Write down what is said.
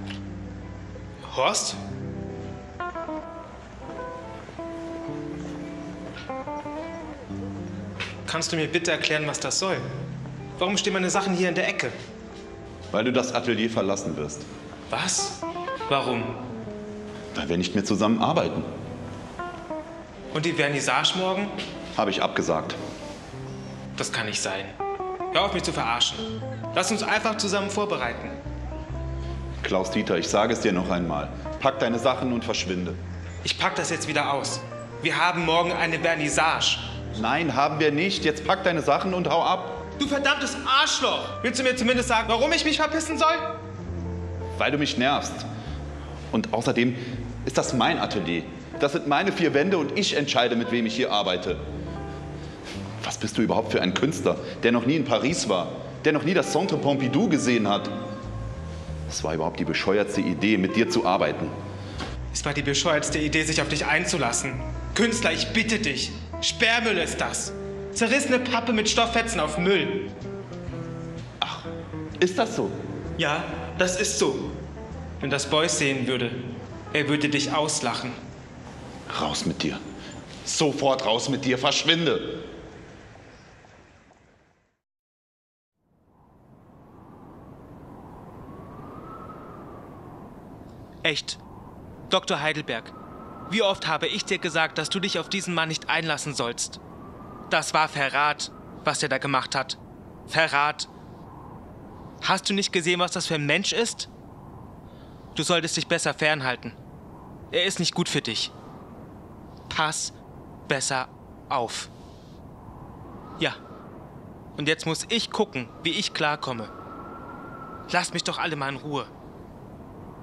Horst? Kannst du mir bitte erklären, was das soll? Warum stehen meine Sachen hier in der Ecke? Weil du das Atelier verlassen wirst. Was? Warum? Weil wir nicht mehr zusammen arbeiten. Und die Vernissage morgen? Habe ich abgesagt. Das kann nicht sein. Hör auf, mich zu verarschen. Lass uns einfach zusammen vorbereiten. Klaus-Dieter, ich sage es dir noch einmal. Pack deine Sachen und verschwinde. Ich pack das jetzt wieder aus. Wir haben morgen eine Vernissage. Nein, haben wir nicht. Jetzt pack deine Sachen und hau ab. Du verdammtes Arschloch! Willst du mir zumindest sagen, warum ich mich verpissen soll? Weil du mich nervst. Und außerdem ist das mein Atelier. Das sind meine 4 Wände und ich entscheide, mit wem ich hier arbeite. Was bist du überhaupt für ein Künstler, der noch nie in Paris war, der noch nie das Centre Pompidou gesehen hat? Es war überhaupt die bescheuertste Idee, mit dir zu arbeiten. Es war die bescheuertste Idee, sich auf dich einzulassen. Künstler, ich bitte dich. Sperrmüll ist das. Zerrissene Pappe mit Stofffetzen auf Müll. Ach, ist das so? Ja, das ist so. Wenn das Beuys sehen würde, er würde dich auslachen. Raus mit dir. Sofort raus mit dir. Verschwinde. Echt. Dr. Heidelberg, wie oft habe ich dir gesagt, dass du dich auf diesen Mann nicht einlassen sollst? Das war Verrat, was er da gemacht hat. Verrat. Hast du nicht gesehen, was das für ein Mensch ist? Du solltest dich besser fernhalten. Er ist nicht gut für dich. Pass besser auf. Ja. Und jetzt muss ich gucken, wie ich klarkomme. Lasst mich doch alle mal in Ruhe.